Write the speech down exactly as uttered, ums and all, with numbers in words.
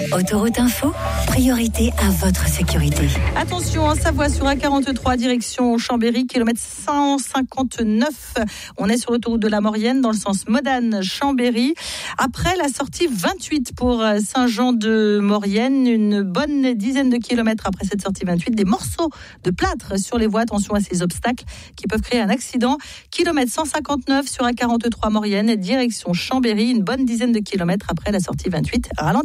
Autoroute Info, priorité à votre sécurité. Attention, en Savoie sur A quarante-trois, direction Chambéry, kilomètre cent cinquante-neuf. On est sur l'autoroute de la Maurienne, dans le sens Modane-Chambéry. Après la sortie vingt-huit pour Saint-Jean-de-Maurienne, une bonne dizaine de kilomètres après cette sortie vingt-huit, des morceaux de plâtre sur les voies. Attention à ces obstacles qui peuvent créer un accident. Kilomètre cent cinquante-neuf sur A quarante-trois Maurienne, direction Chambéry, une bonne dizaine de kilomètres après la sortie vingt-huit. Ralentissement.